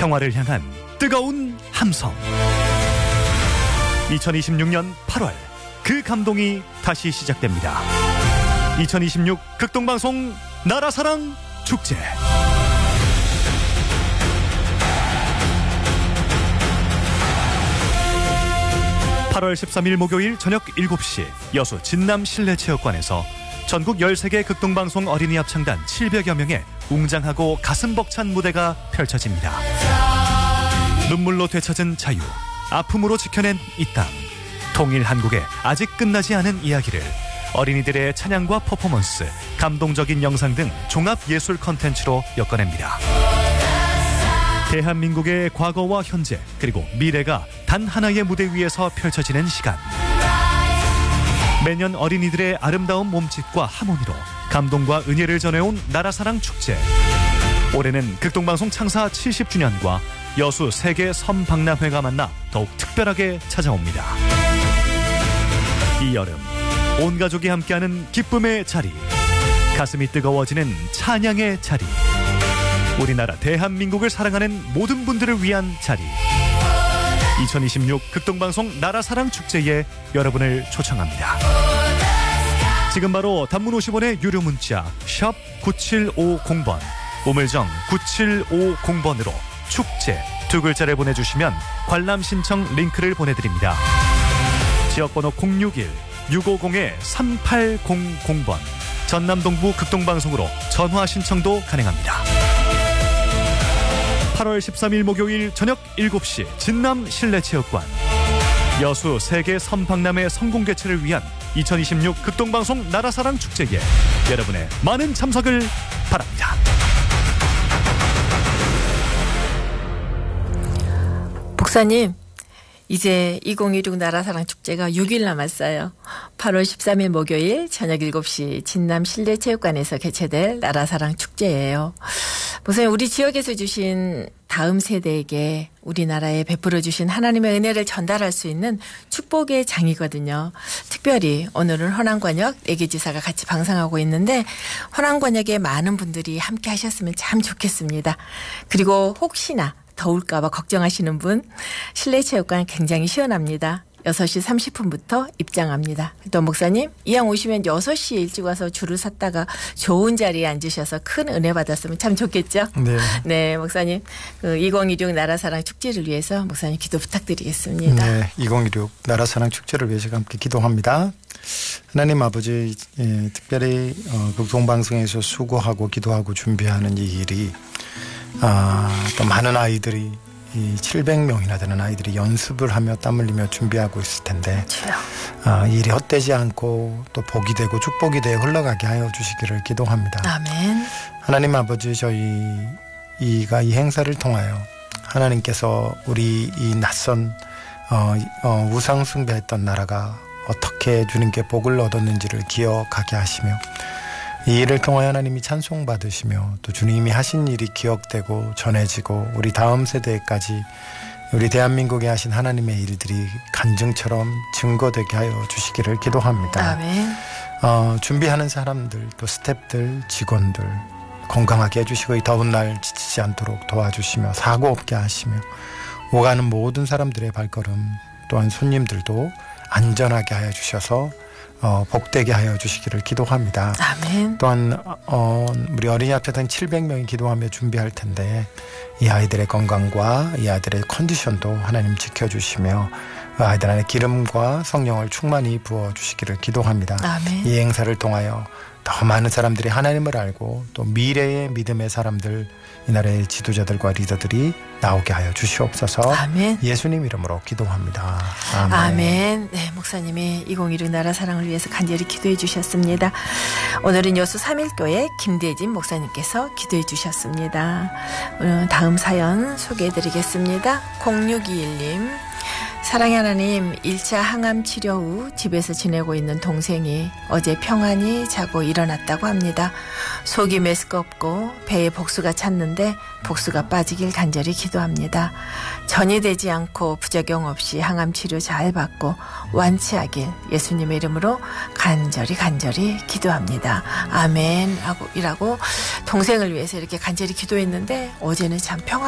평화를 향한 뜨거운 함성. 2026년 8월 그 감동이 다시 시작됩니다. 2026 극동방송 나라사랑 축제. 8월 13일 목요일 저녁 7시 여수 진남 실내체육관에서 전국 13개 극동방송 어린이 합창단 700여 명의 웅장하고 가슴 벅찬 무대가 펼쳐집니다. 눈물로 되찾은 자유, 아픔으로 지켜낸 이 땅, 통일 한국의 아직 끝나지 않은 이야기를 어린이들의 찬양과 퍼포먼스, 감동적인 영상 등 종합 예술 컨텐츠로 엮어냅니다. 대한민국의 과거와 현재 그리고 미래가 단 하나의 무대 위에서 펼쳐지는 시간. 매년 어린이들의 아름다운 몸짓과 하모니로 감동과 은혜를 전해온 나라사랑 축제. 올해는 극동방송 창사 70주년과 여수 세계 섬박람회가 만나 더욱 특별하게 찾아옵니다. 이 여름 온 가족이 함께하는 기쁨의 자리, 가슴이 뜨거워지는 찬양의 자리, 우리나라 대한민국을 사랑하는 모든 분들을 위한 자리. 2026 극동방송 나라사랑 축제에 여러분을 초청합니다. 지금 바로 단문 50원의 유료 문자 샵 9750번, 우물정 9750번으로 축제 두 글자를 보내주시면 관람 신청 링크를 보내드립니다. 지역번호 061-650-3800번, 전남동부 극동방송으로 전화 신청도 가능합니다. 8월 13일 목요일 저녁 7시 진남 실내체육관, 여수 세계 섬박람회 성공 개최를 위한 2026 극동방송 나라사랑 축제에 여러분의 많은 참석을 바랍니다. 목사님, 이제 2026 나라사랑 축제가 6일 남았어요. 8월 13일 목요일 저녁 7시 진남 실내체육관에서 개최될 나라사랑 축제예요. 목사님, 우리 지역에서 주신 다음 세대에게 우리나라에 베풀어 주신 하나님의 은혜를 전달할 수 있는 축복의 장이거든요. 특별히 오늘은 허남권역 내기지사가 같이 방송하고 있는데 허남권역에 많은 분들이 함께 하셨으면 참 좋겠습니다. 그리고 혹시나 더울까 봐 걱정하시는 분, 실내체육관 굉장히 시원합니다. 6시 30분부터 입장합니다. 또 목사님, 이왕 오시면 6시에 일찍 와서 줄을 섰다가 좋은 자리에 앉으셔서 큰 은혜 받았으면 참 좋겠죠? 네. 네, 목사님. 2026 나라사랑 축제를 위해서 목사님 기도 부탁드리겠습니다. 네, 2026 나라사랑 축제를 위해서 함께 기도합니다. 하나님 아버지, 특별히 극동방송에서 수고하고 기도하고 준비하는 이 일이 또 많은 아이들이 이 700명이나 되는 아이들이 연습을 하며 땀 흘리며 준비하고 있을 텐데 이 일이 헛되지 않고 또 복이 되고 축복이 되어 흘러가게 하여 주시기를 기도합니다. 아멘. 하나님 아버지, 이 행사를 통하여 하나님께서 우리 이 낯선 우상 숭배했던 나라가 어떻게 주님께 복을 얻었는지를 기억하게 하시며, 이 일을 통하여 하나님이 찬송받으시며 또 주님이 하신 일이 기억되고 전해지고 우리 다음 세대까지 우리 대한민국에 하신 하나님의 일들이 간증처럼 증거되게 하여 주시기를 기도합니다. 아멘. 준비하는 사람들, 또 스태프들, 직원들 건강하게 해주시고 이 더운 날 지치지 않도록 도와주시며 사고 없게 하시며 오가는 모든 사람들의 발걸음 또한 손님들도 안전하게 하여 주셔서 복되게 하여 주시기를 기도합니다. 아멘. 또한 우리 어린이 합창단 700명이 기도하며 준비할 텐데 이 아이들의 건강과 이 아이들의 컨디션도 하나님 지켜주시며 아이들 안에 기름과 성령을 충만히 부어주시기를 기도합니다. 아멘. 이 행사를 통하여 더 많은 사람들이 하나님을 알고 또 미래의 믿음의 사람들, 이 나라의 지도자들과 리더들이 나오게 하여 주시옵소서. 아멘. 예수님 이름으로 기도합니다. 아멘. 아멘. 네, 목사님이 2026 나라사랑을 위해서 간절히 기도해 주셨습니다. 오늘은 여수 3일교회 김대진 목사님께서 기도해 주셨습니다. 오늘 다음 사연 소개해 드리겠습니다. 0621님. 사랑의 하나님, 1차 항암 치료 후 집에서 지내고 있는 동생이 어제 평안히 자고 일어났다고 합니다. 속이 메스껍고 배에 복수가 찼는데 복수가 빠지길 간절히 기도합니다. 전이 되지 않고 부작용 없이 항암 치료 잘 받고 완치하길 예수님의 이름으로 간절히 기도합니다. 아멘 하고 이라고 동생을 위해서 이렇게 간절히 기도했는데 어제는 참 평안